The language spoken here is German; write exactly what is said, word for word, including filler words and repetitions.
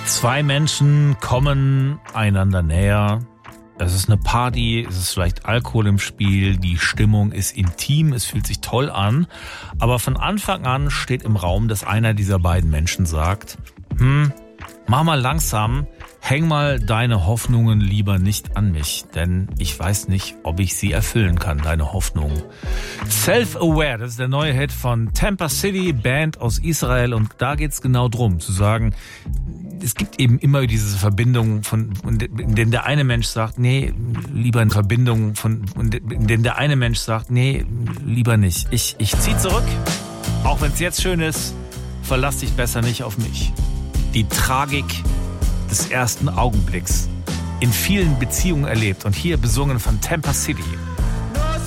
Zwei Menschen kommen einander näher. Es ist eine Party, es ist vielleicht Alkohol im Spiel, die Stimmung ist intim, es fühlt sich toll an. Aber von Anfang an steht im Raum, dass einer dieser beiden Menschen sagt, hm, mach mal langsam, häng mal deine Hoffnungen lieber nicht an mich, denn ich weiß nicht, ob ich sie erfüllen kann, deine Hoffnungen. Self-Aware, das ist der neue Hit von Tampa City, Band aus Israel, und da geht's genau drum, zu sagen, es gibt eben immer diese Verbindung, von, in denen der eine Mensch sagt, nee, lieber eine Verbindung, von, in denen der eine Mensch sagt, nee, lieber nicht. Ich, ich zieh zurück, auch wenn es jetzt schön ist, verlass dich besser nicht auf mich. Die Tragik des ersten Augenblicks in vielen Beziehungen erlebt und hier besungen von Tampa City.